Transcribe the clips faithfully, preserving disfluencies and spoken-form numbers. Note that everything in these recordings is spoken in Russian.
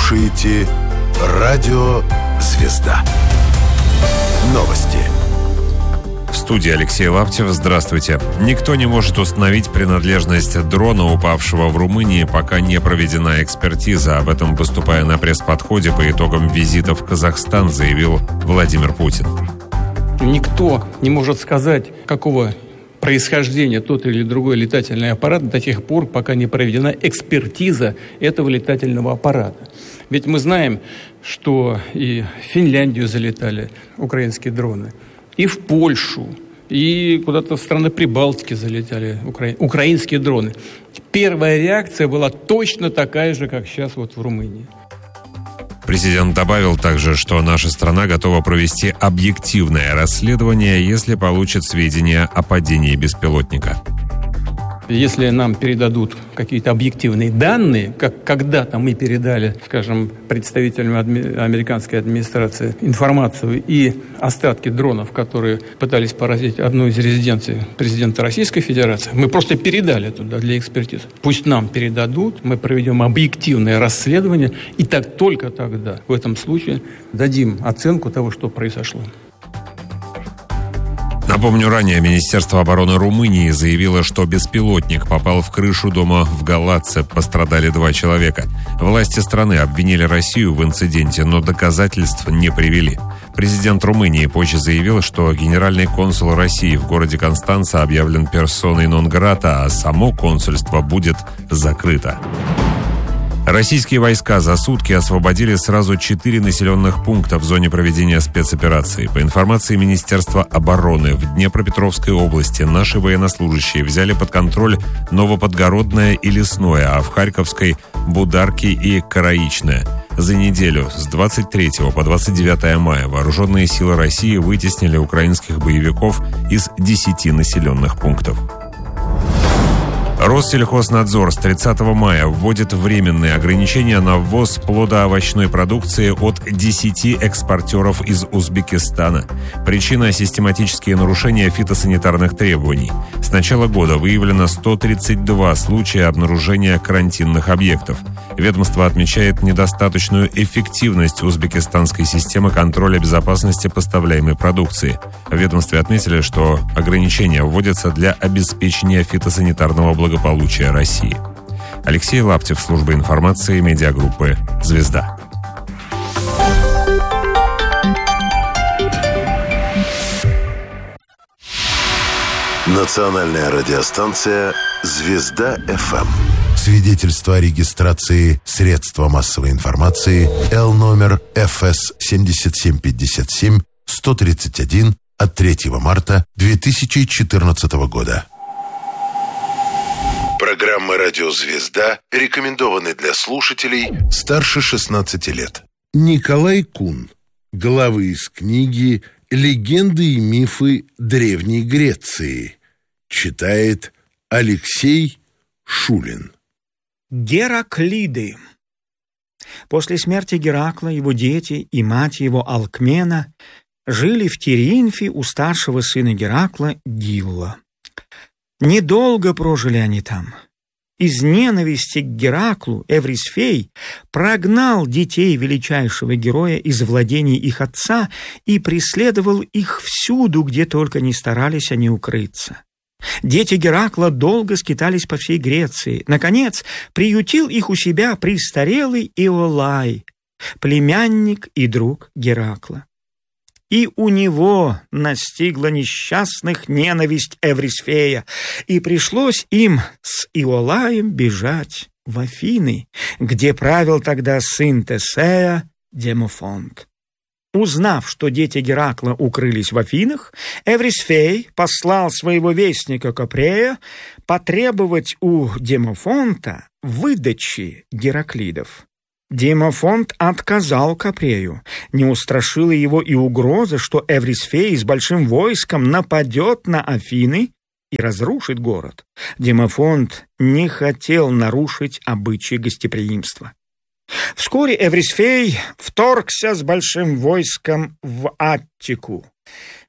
слушаете Радио «Звезда». Новости. В студии Алексей Лаптев. Здравствуйте. Никто не может установить принадлежность дрона, упавшего в Румынии, пока не проведена экспертиза. Об этом, выступая на пресс-подходе по итогам визита в Казахстан, заявил Владимир Путин. Никто не может сказать, какого происхождения тот или другой летательный аппарат до тех пор, пока не проведена экспертиза этого летательного аппарата. Ведь мы знаем, что и в Финляндию залетали украинские дроны, и в Польшу, и куда-то в страны Прибалтики залетали укра... украинские дроны. Первая реакция была точно такая же, как сейчас вот в Румынии. Президент добавил также, что наша страна готова провести объективное расследование, если получит сведения о падении беспилотника. Если нам передадут какие-то объективные данные, как когда-то мы передали, скажем, представителям адми- американской администрации информацию и остатки дронов, которые пытались поразить одну из резиденций президента Российской Федерации, мы просто передали туда для экспертизы. Пусть нам передадут, мы проведем объективное расследование, и так только тогда, в этом случае, дадим оценку того, что произошло. Напомню, ранее Министерство обороны Румынии заявило, что беспилотник попал в крышу дома в Галаце. Пострадали два человека. Власти страны обвинили Россию в инциденте, но доказательств не привели. Президент Румынии позже заявил, что генеральный консул России в городе Констанца объявлен персоной нон-грата, а само консульство будет закрыто. Российские войска за сутки освободили сразу четыре населенных пункта в зоне проведения спецоперации. По информации Министерства обороны, в Днепропетровской области наши военнослужащие взяли под контроль Новоподгородное и Лесное, а в Харьковской – Бударки и Караичное. За неделю с двадцать третьего по двадцать девятое мая вооруженные силы России вытеснили украинских боевиков из десяти населенных пунктов. Россельхознадзор с тридцатого мая вводит временные ограничения на ввоз плодоовощной продукции от десяти экспортеров из Узбекистана. Причина – систематические нарушения фитосанитарных требований. С начала года выявлено сто тридцать два случая обнаружения карантинных объектов. Ведомство отмечает недостаточную эффективность узбекистанской системы контроля безопасности поставляемой продукции. В ведомстве отметили, что ограничения вводятся для обеспечения фитосанитарного благополучия России. Алексей Лаптев, служба информации, медиагруппы «Звезда». Национальная радиостанция «Звезда-ФМ». Свидетельство о регистрации средства массовой информации Л номер Ф С семь семь пять семь сто тридцать один от третьего марта две тысячи четырнадцатого года. Программа «Радио Звезда» рекомендованы для слушателей старше шестнадцати лет. Николай Кун. Главы из книги «Легенды и мифы Древней Греции». Читает Алексей Шулин. Гераклиды. После смерти Геракла его дети и мать его Алкмена жили в Теринфе у старшего сына Геракла Гилла. Недолго прожили они там. Из ненависти к Гераклу Эврисфей прогнал детей величайшего героя из владений их отца и преследовал их всюду, где только не старались они укрыться. Дети Геракла долго скитались по всей Греции. Наконец, приютил их у себя престарелый Иолай, племянник и друг Геракла. И у него настигла несчастных ненависть Эврисфея, и пришлось им с Иолаем бежать в Афины, где правил тогда сын Тесея Демофонт. Узнав, что дети Геракла укрылись в Афинах, Эврисфей послал своего вестника Капрея потребовать у Демофонта выдачи Гераклидов. Демофонт отказал Капрею. Не устрашила его и угроза, что Эврисфей с большим войском нападет на Афины и разрушит город. Демофонт не хотел нарушить обычаи гостеприимства. Вскоре Эврисфей вторгся с большим войском в Аттику.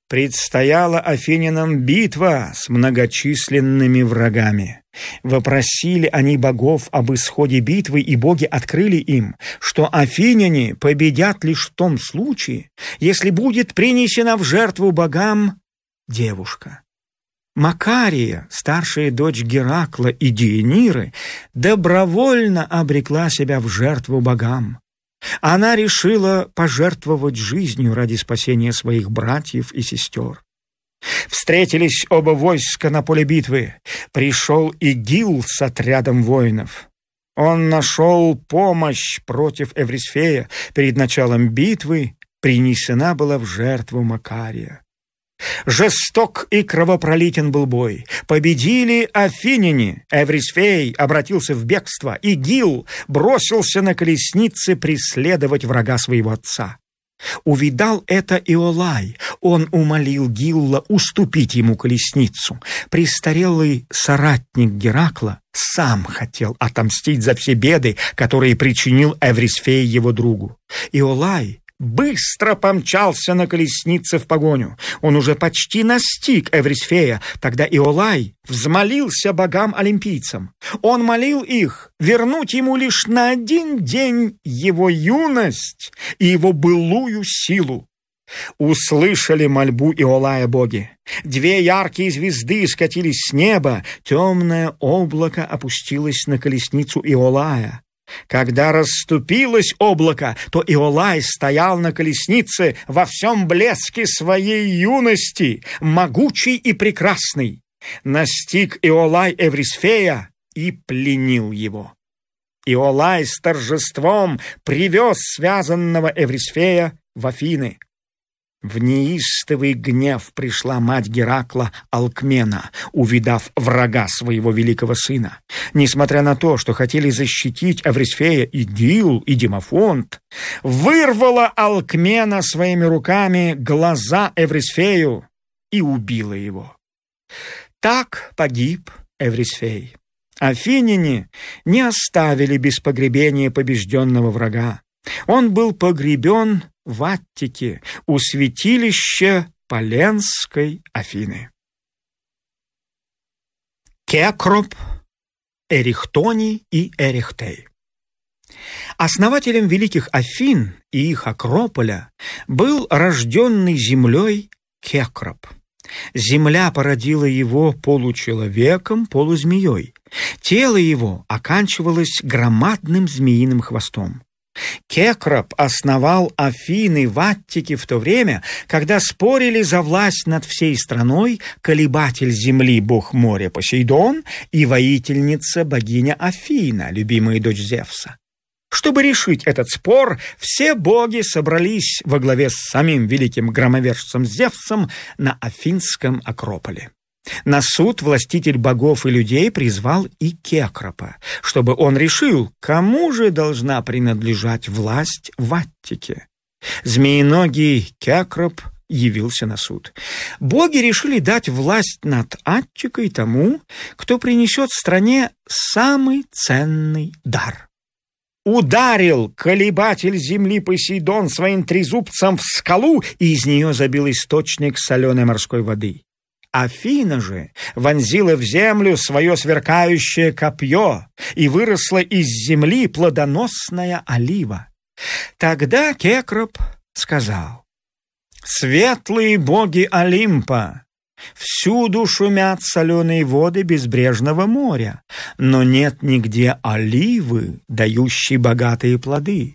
Предстояла афинянам битва с многочисленными врагами. Вопросили они богов об исходе битвы, и боги открыли им, что афиняне победят лишь в том случае, если будет принесена в жертву богам девушка. Макария, старшая дочь Геракла и Диениры, добровольно обрекла себя в жертву богам. Она решила пожертвовать жизнью ради спасения своих братьев и сестер. Встретились оба войска на поле битвы. Пришел Игил с отрядом воинов. Он нашел помощь против Эврисфея. Перед началом битвы принесена была в жертву Макария. Жесток и кровопролитен был бой. Победили афиняне. Эврисфей обратился в бегство, и Гил бросился на колеснице преследовать врага своего отца. Увидал это Иолай. Он умолил Гилла уступить ему колесницу. Престарелый соратник Геракла сам хотел отомстить за все беды, которые причинил Эврисфей его другу. Иолай быстро помчался на колеснице в погоню. Он уже почти настиг Эврисфея. Тогда Иолай взмолился богам-олимпийцам. Он молил их вернуть ему лишь на один день его юность и его былую силу. Услышали мольбу Иолая боги. Две яркие звезды скатились с неба. Темное облако опустилось на колесницу Иолая. Когда расступилось облако, то Иолай стоял на колеснице во всем блеске своей юности, могучий и прекрасный. Настиг Иолай Эврисфея и пленил его. Иолай с торжеством привез связанного Эврисфея в Афины. В неистовый гнев пришла мать Геракла Алкмена, увидав врага своего великого сына. Несмотря на то, что хотели защитить Эврисфея и Гил, и Димофонт, вырвала Алкмена своими руками глаза Эврисфею и убила его. Так погиб Эврисфей. Афиняне не оставили без погребения побежденного врага. Он был погребен в Аттике у святилища Поленской Афины. Кекроп, Эрихтоний и Эрихтей. Основателем великих Афин и их Акрополя был рожденный землей Кекроп. Земля породила его получеловеком, полузмеей. Тело его оканчивалось громадным змеиным хвостом. Кекроп основал Афины в Аттике в то время, когда спорили за власть над всей страной колебатель земли бог моря Посейдон и воительница богиня Афина, любимая дочь Зевса. Чтобы решить этот спор, все боги собрались во главе с самим великим громовержцем Зевсом на Афинском Акрополе. На суд властитель богов и людей призвал и Кекропа, чтобы он решил, кому же должна принадлежать власть в Аттике. Змеиногий Кекроп явился на суд. Боги решили дать власть над Аттикой тому, кто принесет стране самый ценный дар. Ударил колебатель земли Посейдон своим трезубцем в скалу, и из нее забил источник соленой морской воды. Афина же вонзила в землю свое сверкающее копье, и выросла из земли плодоносная олива. Тогда Кекроп сказал: «Светлые боги Олимпа, всюду шумят соленые воды безбрежного моря, но нет нигде оливы, дающей богатые плоды.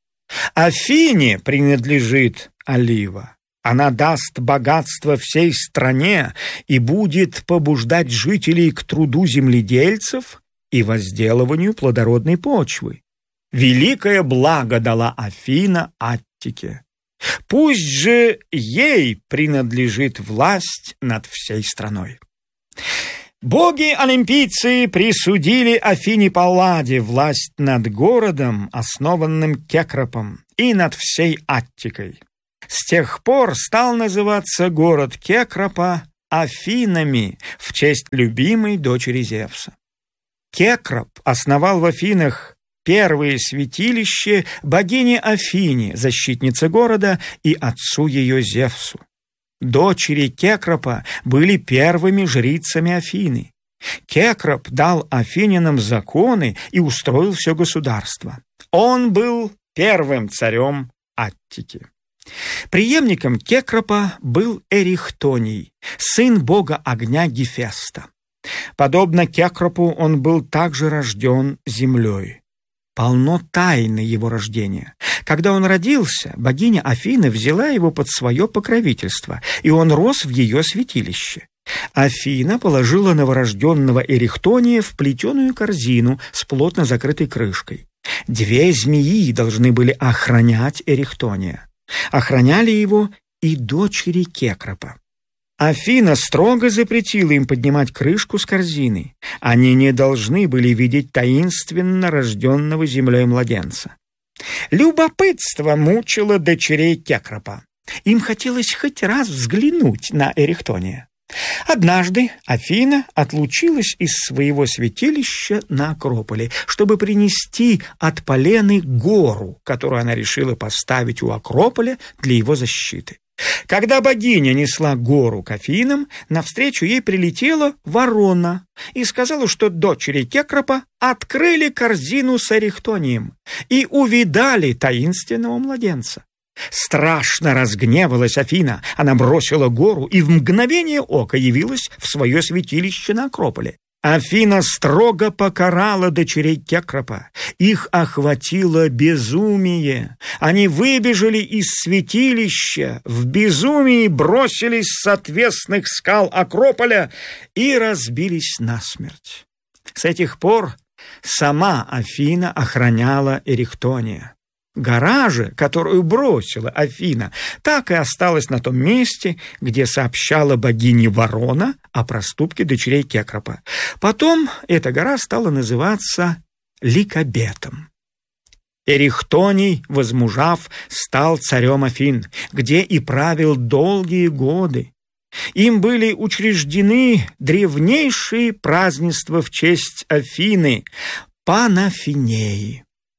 Афине принадлежит олива. Она даст богатство всей стране и будет побуждать жителей к труду земледельцев и возделыванию плодородной почвы. Великое благо дала Афина Аттике. Пусть же ей принадлежит власть над всей страной». Боги-олимпийцы присудили Афине Палладе власть над городом, основанным Кекропом, и над всей Аттикой. С тех пор стал называться город Кекропа Афинами в честь любимой дочери Зевса. Кекроп основал в Афинах первое святилище богине Афине, защитнице города, и отцу ее Зевсу. Дочери Кекропа были первыми жрицами Афины. Кекроп дал афинянам законы и устроил все государство. Он был первым царем Аттики. Преемником Кекропа был Эрихтоний, сын бога огня Гефеста. Подобно Кекропу, он был также рожден землей. Полно тайны его рождения. Когда он родился, богиня Афина взяла его под свое покровительство, и он рос в ее святилище. Афина положила новорожденного Эрихтония в плетеную корзину с плотно закрытой крышкой. Две змеи должны были охранять Эрихтония. Охраняли его и дочери Кекропа. Афина строго запретила им поднимать крышку с корзины. Они не должны были видеть таинственно рожденного землей младенца. Любопытство мучило дочерей Кекропа. Им хотелось хоть раз взглянуть на Эрихтония. Однажды Афина отлучилась из своего святилища на Акрополе, чтобы принести от Полены гору, которую она решила поставить у Акрополя для его защиты. Когда богиня несла гору к Афинам, навстречу ей прилетела ворона и сказала, что дочери Кекропа открыли корзину с Эрихтонием и увидали таинственного младенца. Страшно разгневалась Афина, она бросила гору и в мгновение ока явилась в свое святилище на Акрополе. Афина строго покарала дочерей Кекропа. Их охватило безумие. Они выбежали из святилища, в безумии бросились с отвесных скал Акрополя и разбились насмерть. С этих пор сама Афина охраняла Эрихтония. Гора же, которую бросила Афина, так и осталась на том месте, где сообщала богине Ворона о проступке дочерей Кекропа. Потом эта гора стала называться Ликобетом. Эрихтоний, возмужав, стал царем Афин, где и правил долгие годы. Им были учреждены древнейшие празднества в честь Афины – Панафинеи.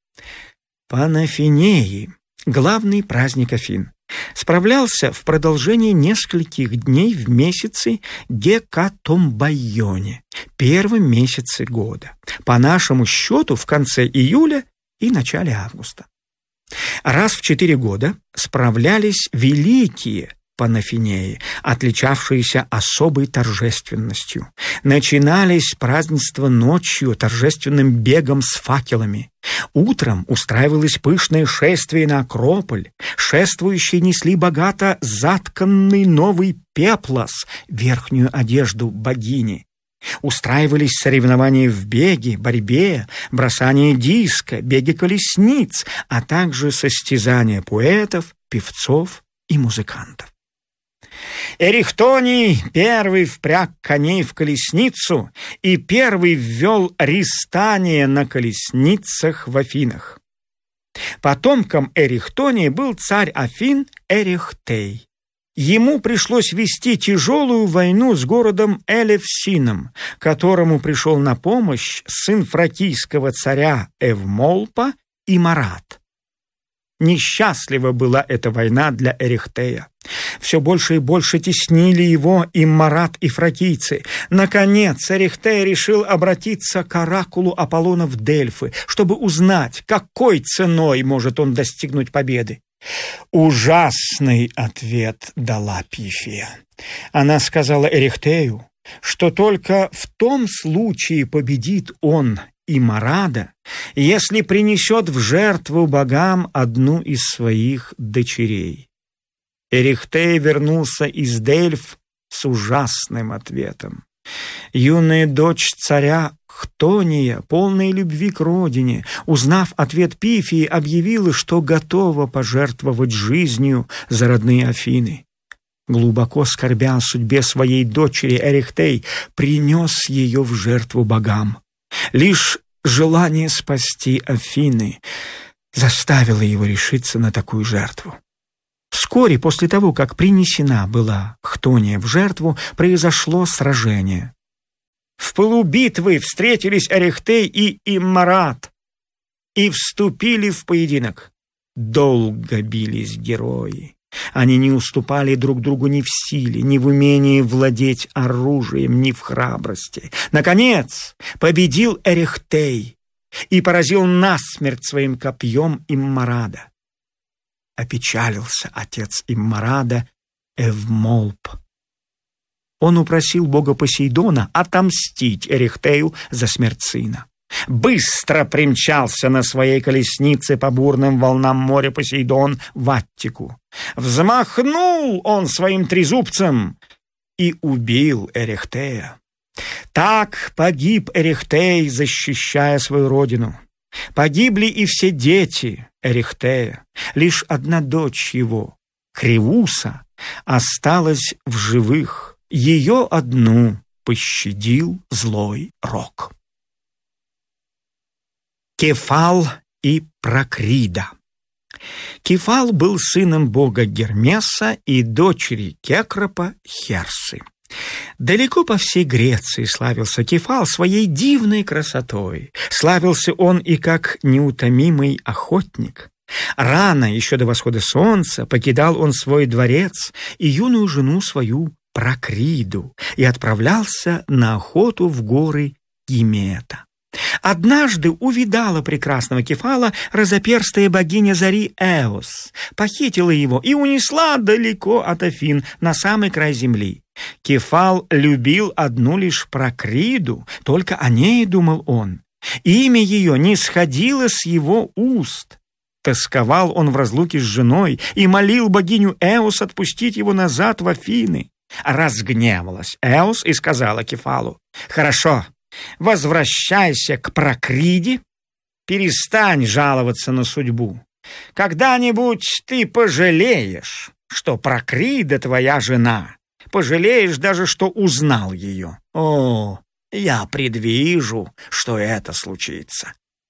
Панафинеи – главный праздник Афин. Справлялся в продолжении нескольких дней в месяце Гекатомбайоне, первом месяце года, по нашему счету в конце июля и начале августа. Раз в четыре года справлялись великие Панафинеи, отличавшиеся особой торжественностью. Начинались празднества ночью торжественным бегом с факелами. Утром устраивалось пышное шествие на Акрополь. Шествующие несли богато затканный новый пеплос, верхнюю одежду богини. Устраивались соревнования в беге, борьбе, бросании диска, беге колесниц, а также состязания поэтов, певцов и музыкантов. Эрихтоний первый впряг коней в колесницу и первый ввел ристание на колесницах в Афинах. Потомком Эрихтония был царь Афин Эрихтей. Ему пришлось вести тяжелую войну с городом Элевсином, которому пришел на помощь сын фракийского царя Эвмолпа и Марат. Несчастлива была эта война для Эрихтея. Все больше и больше теснили его и Марат, и фракийцы. Наконец Эрихтей решил обратиться к оракулу Аполлона в Дельфы, чтобы узнать, какой ценой может он достигнуть победы. Ужасный ответ дала Пифия. Она сказала Эрихтею, что только в том случае победит он и Марада, если принесет в жертву богам одну из своих дочерей. Эрихтей вернулся из Дельф с ужасным ответом. Юная дочь царя Хтония, полная любви к родине, узнав ответ Пифии, объявила, что готова пожертвовать жизнью за родные Афины. Глубоко скорбя о судьбе своей дочери, Эрихтей принес ее в жертву богам. Лишь желание спасти Афины заставило его решиться на такую жертву. Вскоре после того, как принесена была Хтония в жертву, произошло сражение. В пылу битвы встретились Эрихтей и Иммарат и вступили в поединок. Долго бились герои. Они не уступали друг другу ни в силе, ни в умении владеть оружием, ни в храбрости. Наконец, победил Эрехтей и поразил насмерть своим копьем Иммарада. Опечалился отец Иммарада Эвмолп. Он упросил бога Посейдона отомстить Эрехтею за смерть сына. Быстро примчался на своей колеснице по бурным волнам моря Посейдон в Аттику. Взмахнул он своим трезубцем и убил Эрехтея. Так погиб Эрехтей, защищая свою родину. Погибли и все дети Эрехтея. Лишь одна дочь его, Кривуса, осталась в живых. Ее одну пощадил злой рок. Кефал и Прокрида. Кефал был сыном бога Гермеса и дочери Кекропа Херсы. Далеко по всей Греции славился Кефал своей дивной красотой. Славился он и как неутомимый охотник. Рано, еще до восхода солнца, покидал он свой дворец и юную жену свою Прокриду и отправлялся на охоту в горы Гимета. Однажды увидала прекрасного Кефала разоперстая богиня зари Эос, похитила его и унесла далеко от Афин, на самый край земли. Кефал любил одну лишь Прокриду, только о ней думал он. Имя ее не сходило с его уст. Тосковал он в разлуке с женой и молил богиню Эос отпустить его назад в Афины. Разгневалась Эос и сказала Кефалу: «Хорошо, возвращайся к Прокриде, перестань жаловаться на судьбу. Когда-нибудь ты пожалеешь, что Прокрида твоя жена, пожалеешь даже, что узнал ее. О, я предвижу, что это случится».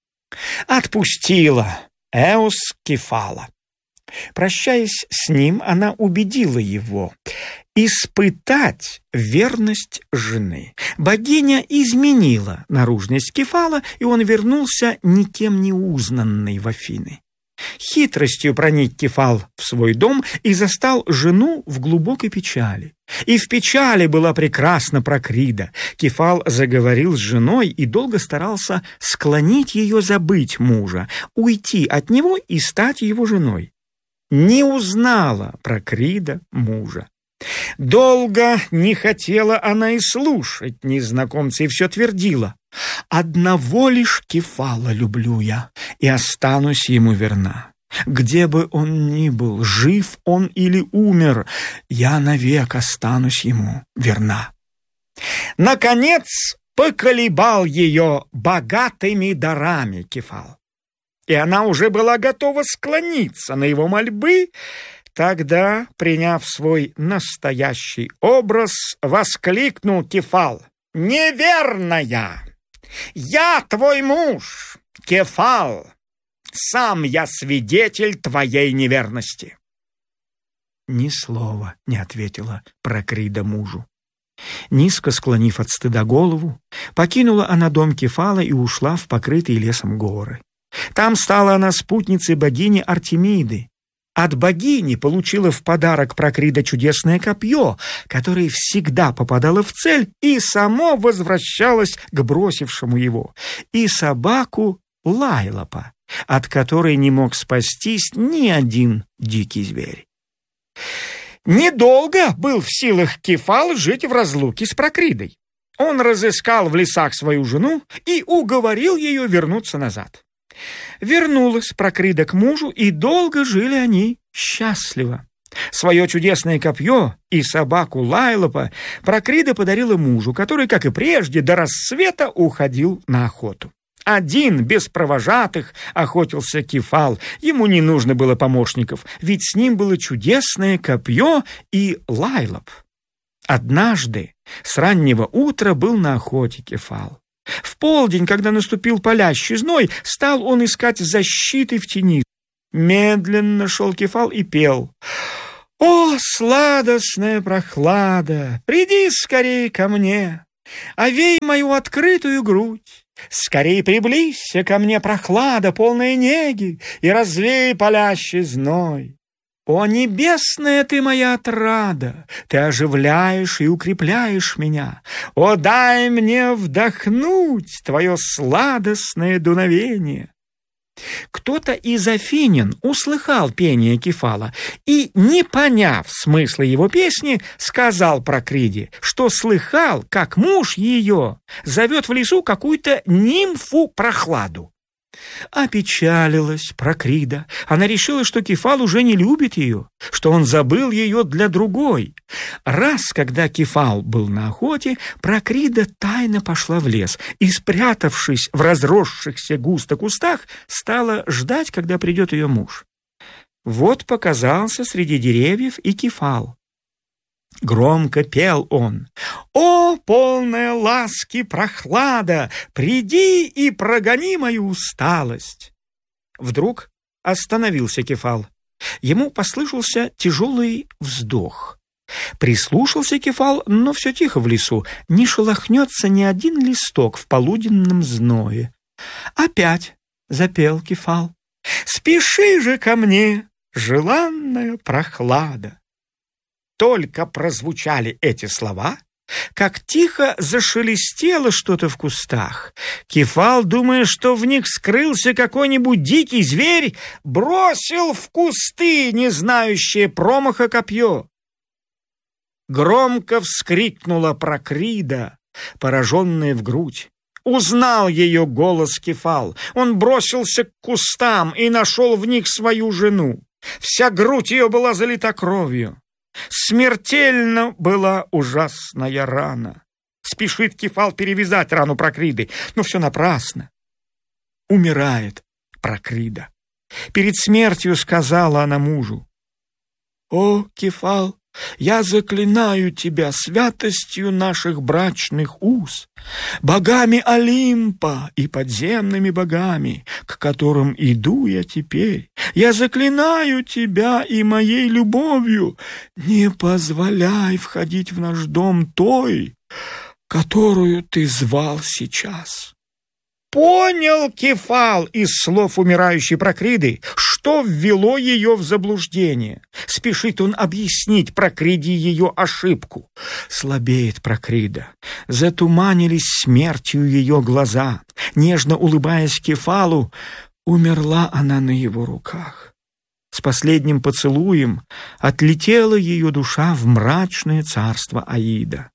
Отпустила Эос Кефала. Прощаясь с ним, она убедила его испытать верность жены. Богиня изменила наружность Кефала, и он вернулся никем не узнанный в Афины. Хитростью проник Кефал в свой дом и застал жену в глубокой печали. И в печали была прекрасна Прокрида. Кефал заговорил с женой и долго старался склонить ее забыть мужа, уйти от него и стать его женой. Не узнала Прокрида мужа. Долго не хотела она и слушать незнакомца, и все твердила: «Одного лишь Кефала люблю я, и останусь ему верна. Где бы он ни был, жив он или умер, я навек останусь ему верна». Наконец поколебал ее богатыми дарами Кефал, и она уже была готова склониться на его мольбы. Тогда, приняв свой настоящий образ, воскликнул Кефал: «Неверная! Я твой муж, Кефал! Сам я свидетель твоей неверности!» Ни слова не ответила Прокрида мужу. Низко склонив от стыда голову, покинула она дом Кефала и ушла в покрытые лесом горы. Там стала она спутницей богини Артемиды. От богини получила в подарок Прокрида чудесное копье, которое всегда попадало в цель и само возвращалось к бросившему его, и собаку Лайлопа, от которой не мог спастись ни один дикий зверь. Недолго был в силах Кефал жить в разлуке с Прокридой. Он разыскал в лесах свою жену и уговорил ее вернуться назад. Вернулась Прокрида к мужу, и долго жили они счастливо. Свое чудесное копье и собаку Лайлопа Прокрида подарила мужу, который, как и прежде, до рассвета уходил на охоту. Один, без провожатых, охотился Кефал. Ему не нужно было помощников, ведь с ним было чудесное копье и Лайлоп. Однажды с раннего утра был на охоте Кефал. В полдень, когда наступил палящий зной, стал он искать защиты в тени. Медленно шел Кефал и пел: «О, сладостная прохлада, приди скорей ко мне, овей мою открытую грудь, скорей приблизься ко мне, прохлада, полная неги, и развей палящий зной. «О, небесная ты моя отрада! Ты оживляешь и укрепляешь меня! О, дай мне вдохнуть твое сладостное дуновение!» Кто-то из афинян услыхал пение Кефала и, не поняв смысла его песни, сказал Прокриде, что слыхал, как муж ее зовет в лесу какую-то нимфу-прохладу. Опечалилась Прокрида. Она решила, что Кефал уже не любит ее, что он забыл ее для другой. Раз, когда Кефал был на охоте, Прокрида тайно пошла в лес и, спрятавшись в разросшихся густо кустах, стала ждать, когда придет ее муж. Вот показался среди деревьев и Кефал. Громко пел он: «О, полная ласки прохлада, приди и прогони мою усталость!» Вдруг остановился Кефал. Ему послышался тяжелый вздох. Прислушался Кефал, но все тихо в лесу, не шелохнется ни один листок в полуденном зное. Опять запел Кефал: «Спеши же ко мне, желанная прохлада!» Только прозвучали эти слова, как тихо зашелестело что-то в кустах. Кефал, думая, что в них скрылся какой-нибудь дикий зверь, бросил в кусты не знающее промаха копье. Громко вскрикнула Прокрида, пораженная в грудь. Узнал ее голос Кефал. Он бросился к кустам и нашел в них свою жену. Вся грудь ее была залита кровью. Смертельно была ужасная рана. Спешит Кефал перевязать рану Прокриды, но все напрасно. Умирает Прокрида. Перед смертью сказала она мужу: «О, Кефал, я заклинаю тебя святостью наших брачных уз, богами Олимпа и подземными богами, к которым иду я теперь. Я заклинаю тебя и моей любовью, не позволяй входить в наш дом той, которую ты звал сейчас». Понял Кефал из слов умирающей Прокриды, что ввело ее в заблуждение. Спешит он объяснить Прокриде ее ошибку. Слабеет Прокрида. Затуманились смертью ее глаза. Нежно улыбаясь Кефалу, умерла она на его руках. С последним поцелуем отлетела ее душа в мрачное царство Аида.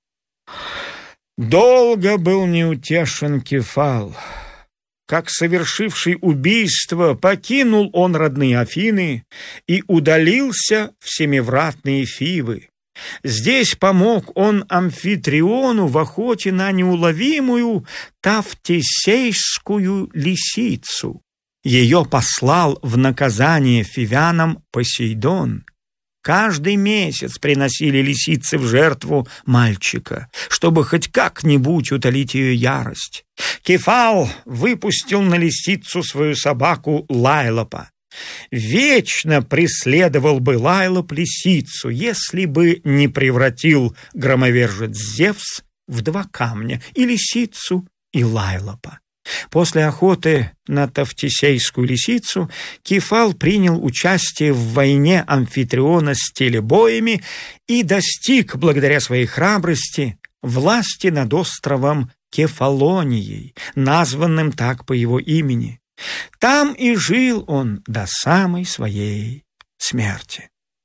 Долго был неутешен Кефал. Как совершивший убийство, покинул он родные Афины и удалился в семивратные Фивы. Здесь помог он Амфитриону в охоте на неуловимую тавтисейскую лисицу. Ее послал в наказание фивянам Посейдон. Каждый месяц приносили лисицы в жертву мальчика, чтобы хоть как-нибудь утолить ее ярость. Кефал выпустил на лисицу свою собаку Лайлопа. Вечно преследовал бы Лайлоп лисицу, если бы не превратил громовержец Зевс в два камня, и лисицу, и Лайлопа. После охоты на тавтисейскую лисицу Кефал принял участие в войне Амфитриона с телебоями и достиг, благодаря своей храбрости, власти над островом Кефалонией, названным так по его имени. Там и жил он до самой своей смерти.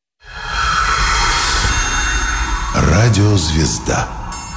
Радиозвезда.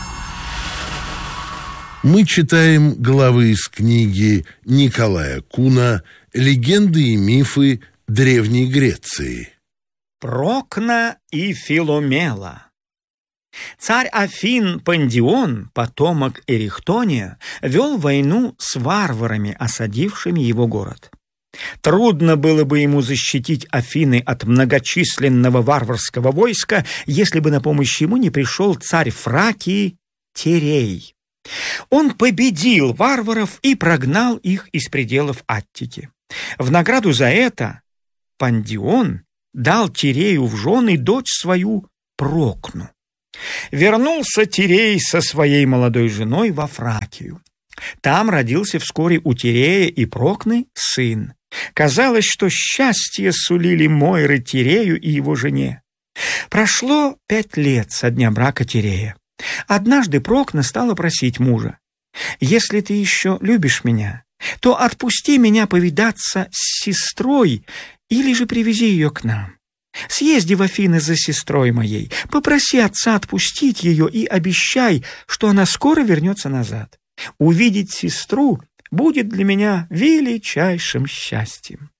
Мы читаем главы из книги Николая Куна «Легенды и мифы Древней Греции». Прокна и Филомела. Царь Афин Пандион, потомок Эрихтония, вел войну с варварами, осадившими его город. Трудно было бы ему защитить Афины от многочисленного варварского войска, если бы на помощь ему не пришел царь Фракии Терей. Он победил варваров и прогнал их из пределов Аттики. В награду за это Пандион дал Тирею в жены дочь свою Прокну. Вернулся Тирей со своей молодой женой во Фракию. Там родился вскоре у Тирея и Прокны сын. Казалось, что счастье сулили Мойры Тирею и его жене. Прошло пять лет со дня брака Тирея. Однажды Прокна стала просить мужа: «Если ты еще любишь меня, то отпусти меня повидаться с сестрой или же привези ее к нам. Съезди в Афины за сестрой моей, попроси отца отпустить ее и обещай, что она скоро вернется назад. Увидеть сестру будет для меня величайшим счастьем».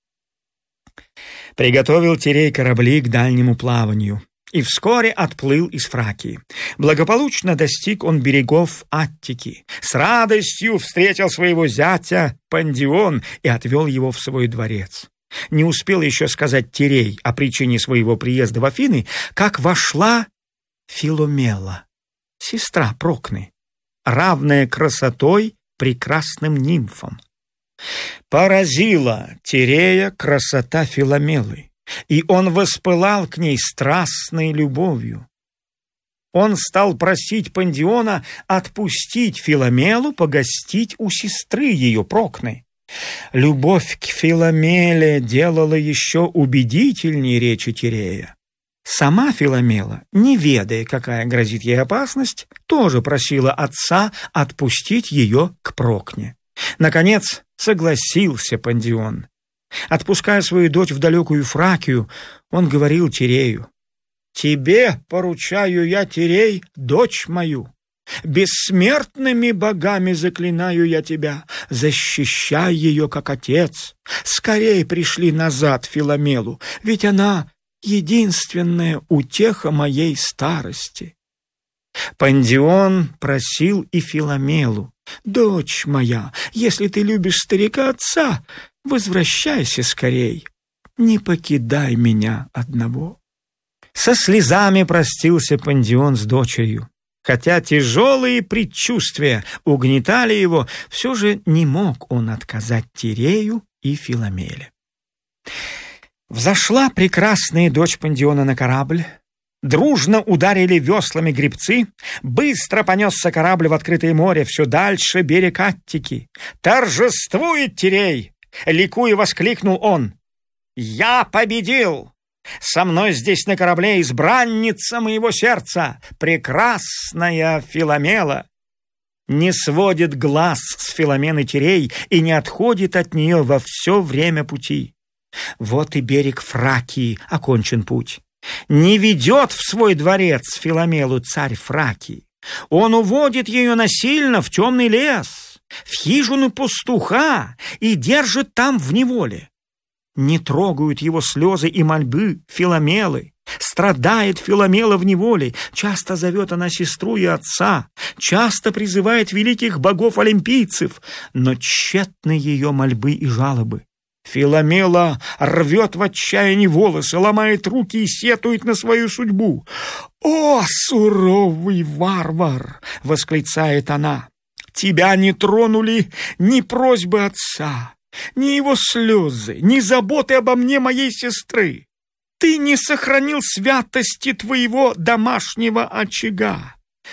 Приготовил Тирей корабли к дальнему плаванию и вскоре отплыл из Фракии. Благополучно достиг он берегов Аттики, с радостью встретил своего зятя Пандион и отвел его в свой дворец. Не успел еще сказать Тирей о причине своего приезда в Афины, как вошла Филомела, сестра Прокны, равная красотой прекрасным нимфам. Поразила Тирея красота Филомелы, и он воспылал к ней страстной любовью. Он стал просить Пандиона отпустить Филомелу погостить у сестры ее Прокны. Любовь к Филомеле делала еще убедительнее речи Тирея. Сама Филомела, не ведая, какая грозит ей опасность, тоже просила отца отпустить ее к Прокне. Наконец согласился Пандион. Отпуская свою дочь в далекую Фракию, он говорил Тирею: «Тебе поручаю я, Тирей, дочь мою. Бессмертными богами заклинаю я тебя, защищай ее, как отец. Скорей пришли назад Филомелу, ведь она единственная утеха моей старости». Пандион просил и Филомелу: «Дочь моя, если ты любишь старика отца, возвращайся скорей, не покидай меня одного». Со слезами простился Пандион с дочерью. Хотя тяжелые предчувствия угнетали его, все же не мог он отказать Тирею и Филомеле. Взошла прекрасная дочь Пандиона на корабль. Дружно ударили веслами гребцы. Быстро понесся корабль в открытое море, все дальше берег Аттики. «Торжествует Тирей!» — ликуя воскликнул он. «Я победил! Со мной здесь на корабле избранница моего сердца, прекрасная Филомела». Не сводит глаз с Филомены Тирей и не отходит от нее во все время пути. Вот и берег Фракии окончен путь. Не ведет в свой дворец Филомелу царь Фракии. Он уводит ее насильно в темный лес, в хижину пастуха и держит там в неволе. Не трогают его слезы и мольбы Филомелы. Страдает Филомела в неволе. Часто зовет она сестру и отца. Часто призывает великих богов-олимпийцев. Но тщетны ее мольбы и жалобы. Филомела рвет в отчаянии волосы, ломает руки и сетует на свою судьбу. «О, суровый варвар!» — восклицает она. «Тебя не тронули ни просьбы отца, ни его слезы, ни заботы обо мне, моей сестры. Ты не сохранил святости твоего домашнего очага.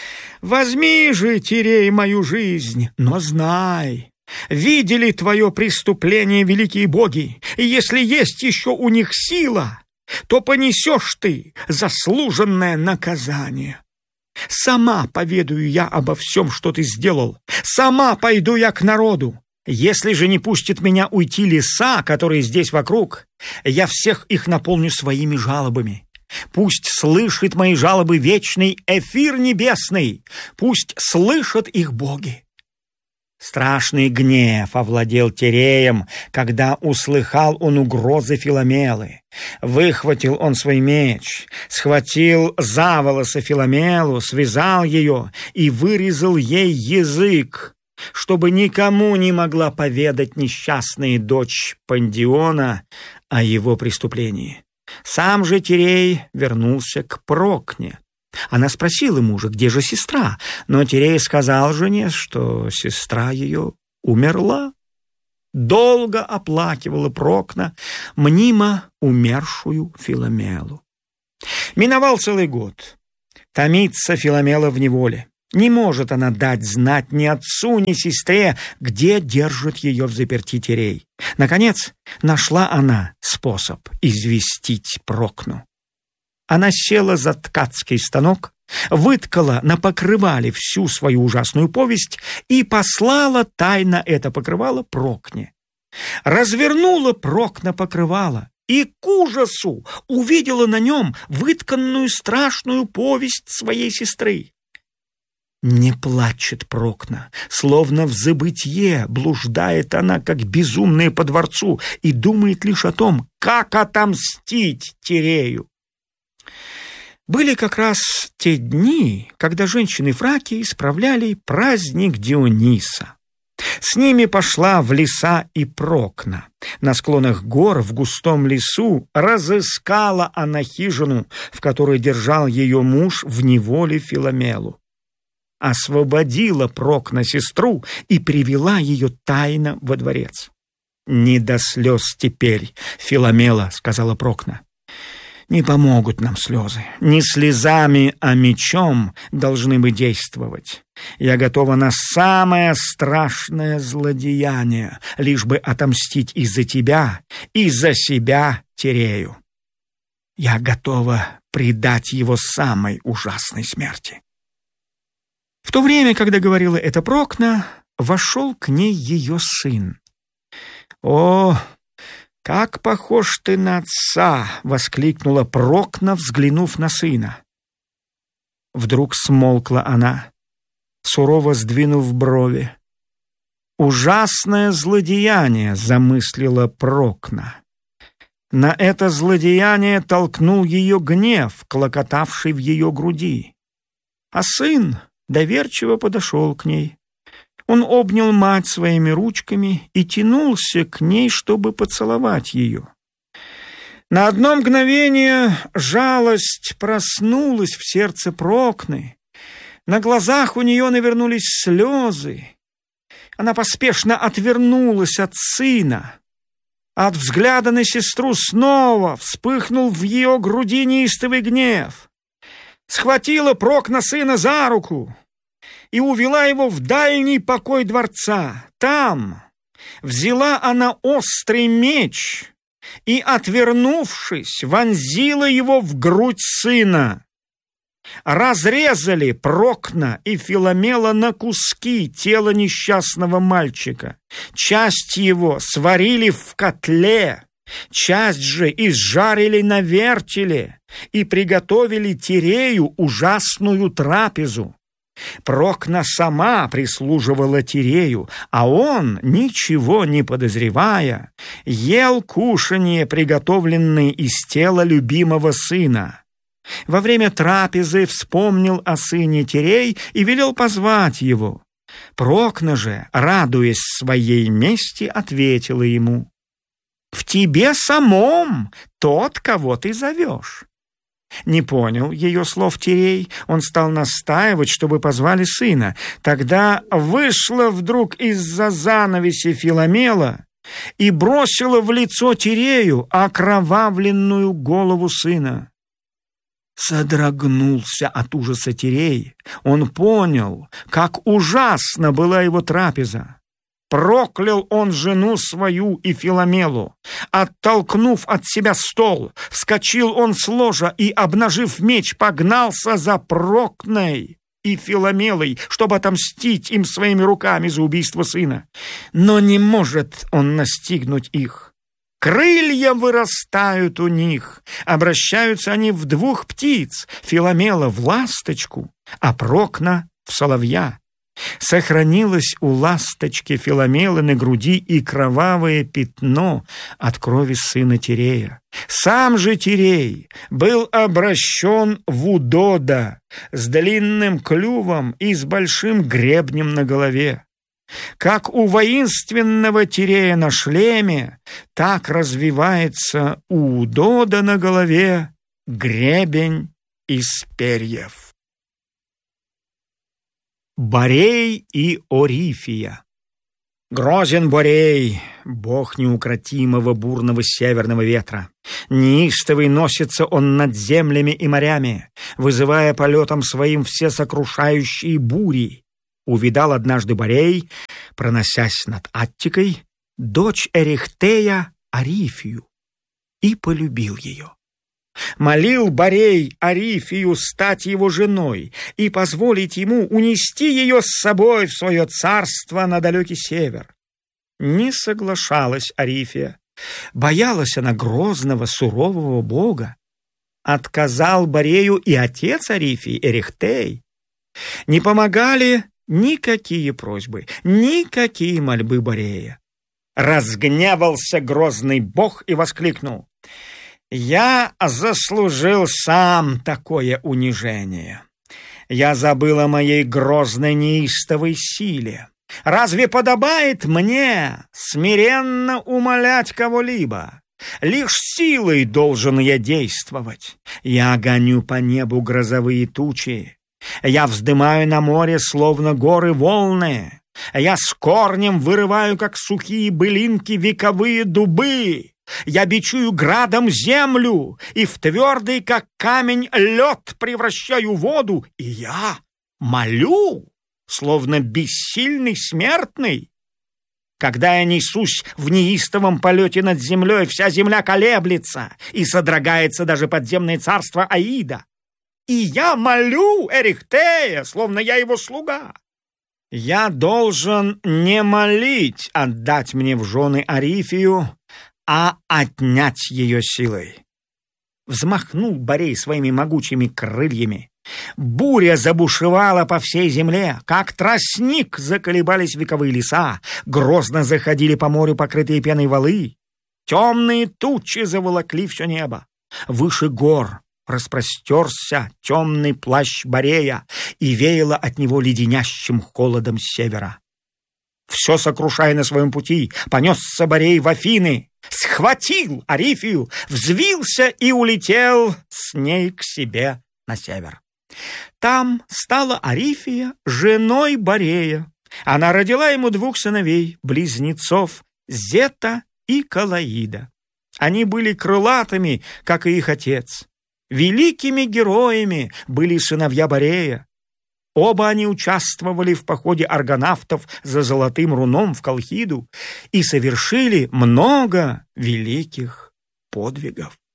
Возьми же, Тирей, мою жизнь, но знай, видели твое преступление великие боги, и если есть еще у них сила, то понесешь ты заслуженное наказание. Сама поведаю я обо всем, что ты сделал, сама пойду я к народу. Если же не пустит меня уйти леса, которые здесь вокруг, я всех их наполню своими жалобами. Пусть слышит мои жалобы вечный эфир небесный, пусть слышат их боги». Страшный гнев овладел Тиреем, когда услыхал он угрозы Филомелы. Выхватил он свой меч, схватил за волосы Филомелу, связал ее и вырезал ей язык, чтобы никому не могла поведать несчастная дочь Пандиона о его преступлении. Сам же Тирей вернулся к Прокне. Она спросила мужа, где же сестра, но Тирей сказал жене, что сестра ее умерла. Долго оплакивала Прокна мнимо умершую Филомелу. Миновал целый год. Томится Филомела в неволе. Не может она дать знать ни отцу, ни сестре, где держит ее взаперти Терей. Наконец, нашла она способ известить Прокну. Она села за ткацкий станок, выткала на покрывале всю свою ужасную повесть и послала тайно это покрывало Прокне. Развернула Прокна покрывало и к ужасу увидела на нем вытканную страшную повесть своей сестры. Не плачет Прокна, словно в забытье блуждает она, как безумная по дворцу, и думает лишь о том, как отомстить Терею. Были как раз те дни, когда женщины Фракии справляли праздник Диониса. С ними пошла в леса и Прокна. На склонах гор в густом лесу разыскала она хижину, в которой держал ее муж в неволе Филомелу. Освободила Прокна сестру и привела ее тайно во дворец. «Не до слез теперь, Филомела», — сказала Прокна. «Не помогут нам слезы. Не слезами, а мечом должны мы действовать. Я готова на самое страшное злодеяние, лишь бы отомстить и за тебя, и за себя Терею. Я готова предать его самой ужасной смерти». В то время, когда говорила это Прокна, вошел к ней ее сын. «О, как похож ты на отца!» — воскликнула Прокна, взглянув на сына. Вдруг смолкла она, сурово сдвинув брови. Ужасное злодеяние замыслила Прокна. На это злодеяние толкнул ее гнев, клокотавший в ее груди. А сын доверчиво подошел к ней. Он обнял мать своими ручками и тянулся к ней, чтобы поцеловать ее. На одно мгновение жалость проснулась в сердце Прокны. На глазах у нее навернулись слезы. Она поспешно отвернулась от сына. От взгляда на сестру снова вспыхнул в ее груди неистовый гнев. Схватила Прокна сына за руку и увела его в дальний покой дворца. Там взяла она острый меч и, отвернувшись, вонзила его в грудь сына. Разрезали Прокна и Филомела на куски тело несчастного мальчика. Часть его сварили в котле, часть же изжарили на вертеле и приготовили Терею ужасную трапезу. Прокна сама прислуживала Терею, а он, ничего не подозревая, ел кушанье, приготовленное из тела любимого сына. Во время трапезы вспомнил о сыне Терей и велел позвать его. Прокна же, радуясь своей мести, ответила ему: «В тебе самом тот, кого ты зовешь». Не понял ее слов Терей, он стал настаивать, чтобы позвали сына. Тогда вышла вдруг из-за занавеси Филомела и бросила в лицо Терею окровавленную голову сына. Содрогнулся от ужаса Терей. Он понял, как ужасна была его трапеза. Проклял он жену свою и Филомелу. Оттолкнув от себя стол, вскочил он с ложа и, обнажив меч, погнался за Прокной и Филомелой, чтобы отомстить им своими руками за убийство сына. Но не может он настигнуть их. Крылья вырастают у них, обращаются они в двух птиц, Филомела в ласточку, а Прокна в соловья. Сохранилось у ласточки Филомелы на груди и кровавое пятно от крови сына Терея. Сам же Терей был обращен в удода с длинным клювом и с большим гребнем на голове. Как у воинственного Терея на шлеме, так развивается у удода на голове гребень из перьев. Борей и Орифия. Грозен Борей, бог неукротимого бурного северного ветра. Неистовый носится он над землями и морями, вызывая полетом своим всесокрушающие бури. Увидал однажды Борей, проносясь над Аттикой, дочь Эрихтея Арифию, и полюбил ее. Молил Борей Арифию стать его женой и позволить ему унести ее с собой в свое царство на далекий север. Не соглашалась Арифия. Боялась она грозного, сурового бога. Отказал Борею и отец Арифии, Эрихтей. Не помогали никакие просьбы, никакие мольбы Борея. Разгневался грозный бог и воскликнул: «Я заслужил сам такое унижение. Я забыл о моей грозной неистовой силе. Разве подобает мне смиренно умолять кого-либо? Лишь силой должен я действовать. Я гоню по небу грозовые тучи. Я вздымаю на море, словно горы, волны. Я с корнем вырываю, как сухие былинки, вековые дубы. Я бичую градом землю, и в твердый, как камень, лед превращаю воду, и я молю, словно бессильный смертный. Когда я несусь в неистовом полете над землей, вся земля колеблется, и содрогается даже подземное царство Аида. И я молю Эрихтея, словно я его слуга. Я должен не молить отдать мне в жены Арифию, а отнять ее силой. Взмахнул Борей своими могучими крыльями. Буря забушевала по всей земле, как тростник заколебались вековые леса, грозно заходили по морю покрытые пеной валы. Темные тучи заволокли все небо. Выше гор распростерся темный плащ Борея, и веяло от него леденящим холодом с севера. Все сокрушая на своем пути, понесся Борей в Афины, схватил Арифию, взвился и улетел с ней к себе на север. Там стала Арифия женой Борея. Она родила ему двух сыновей, близнецов Зета и Калаида. Они были крылатыми, как и их отец. Великими героями были сыновья Борея. Оба они участвовали в походе аргонавтов за Золотым руном в Колхиду и совершили много великих подвигов.